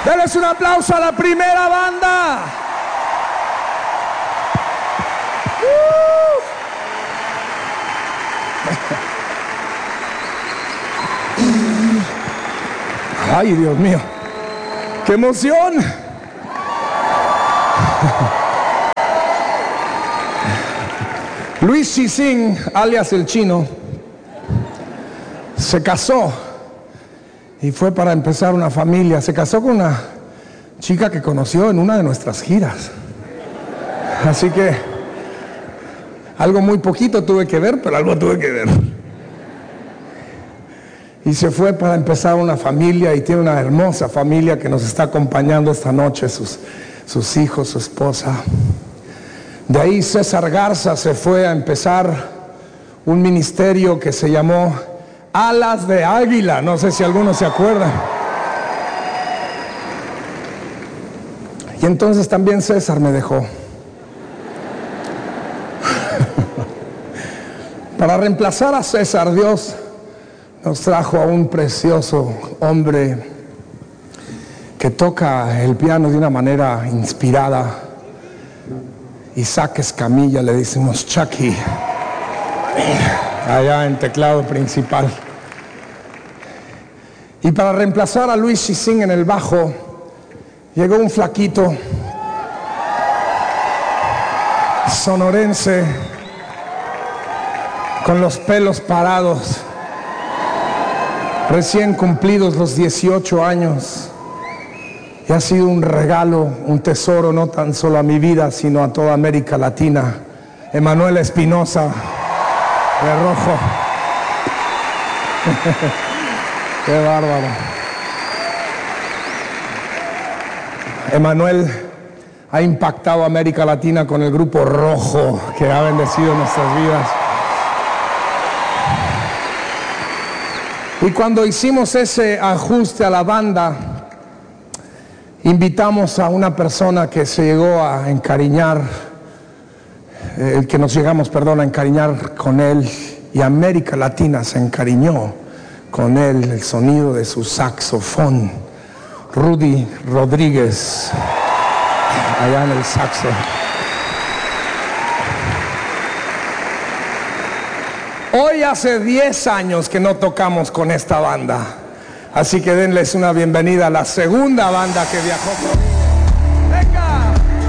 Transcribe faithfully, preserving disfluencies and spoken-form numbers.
Denles un aplauso a la primera banda. Ay, Dios mío, qué emoción. Luis Chising, alias el Chino, se casó y fue para empezar una familia. Se casó con una chica que conoció en una de nuestras giras. Así que algo muy poquito tuve que ver, pero algo tuve que ver. Y se fue para empezar una familia y tiene una hermosa familia que nos está acompañando esta noche, sus, sus hijos, su esposa. De ahí César Garza se fue a empezar un ministerio que se llamó Alas de Águila. No sé si algunos se acuerdan. Y entonces también César me dejó. Para reemplazar a César, Dios nos trajo a un precioso hombre que toca el piano de una manera inspirada. Isaac Escamilla, le decimos Chucky, allá en teclado principal. Y para reemplazar a Luis Chising en el bajo, llegó un flaquito sonorense con los pelos parados, recién cumplidos los dieciocho años, y ha sido un regalo, un tesoro, no tan solo a mi vida, sino a toda América Latina. Emanuel Espinosa, de rojo. Qué bárbaro. Emanuel ha impactado a América Latina con el grupo Rojo, que ha bendecido nuestras vidas. Y cuando hicimos ese ajuste a la banda, invitamos a una persona que se llegó a encariñar, eh, que nos llegamos, perdón, a encariñar con él, y América Latina se encariñó con él, el sonido de su saxofón, Rudy Rodríguez, allá en el saxo. Hoy hace diez años que no tocamos con esta banda, así que denles una bienvenida a la segunda banda que viajó con